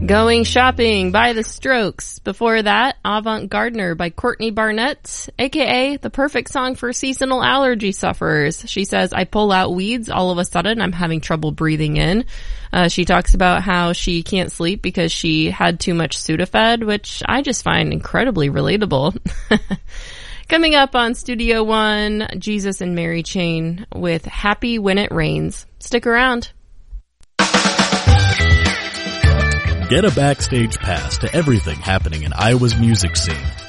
Going Shopping by The Strokes. Before that, Avant Gardener by Courtney Barnett, aka the perfect song for seasonal allergy sufferers. She says, I pull out weeds, all of a sudden I'm having trouble breathing in. She talks about how she can't sleep because she had too much Sudafed, which I just find incredibly relatable. Coming up on Studio One, Jesus and Mary Chain with Happy When It Rains. Stick around. Get a backstage pass to everything happening in Iowa's music scene.